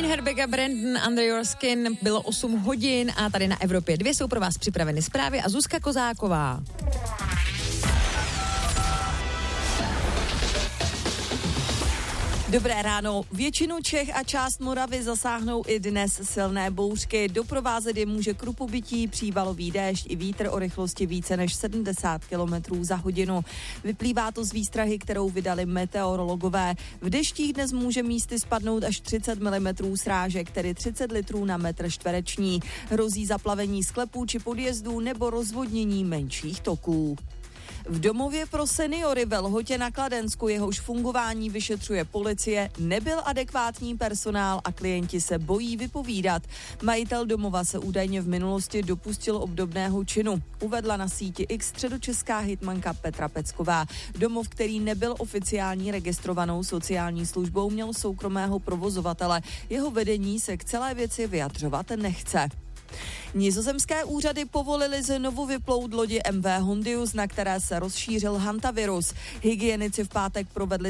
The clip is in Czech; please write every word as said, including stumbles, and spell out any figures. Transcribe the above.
Colin Herbeck a Brandon Under Your Skin, bylo osm hodin a tady na Evropě dvě jsou pro vás připraveny zprávy a Zuzka Kozáková. Dobré ráno. Většinu Čech a část Moravy zasáhnou i dnes silné bouřky. Doprovázet je může krupobytí, přívalový déšť i vítr o rychlosti více než sedmdesát kilometrů za hodinu. Vyplývá to z výstrahy, kterou vydali meteorologové. V deštích dnes může místy spadnout až třicet milimetrů srážek, tedy třicet litrů na metr čtvereční. Hrozí zaplavení sklepů či podjezdů nebo rozvodnění menších toků. V domově pro seniory ve Lhotě na Kladensku, jehož fungování vyšetřuje policie, nebyl adekvátní personál a klienti se bojí vypovídat. Majitel domova se údajně v minulosti dopustil obdobného činu. Uvedla na síti X středočeská hejtmanka Petra Pecková. Domov, který nebyl oficiální registrovanou sociální službou, měl soukromého provozovatele. Jeho vedení se k celé věci vyjadřovat nechce. Nizozemské úřady povolily znovu vyplout lodi M V Hondius, na které se rozšířil hantavirus. Hygienici v pátek provedli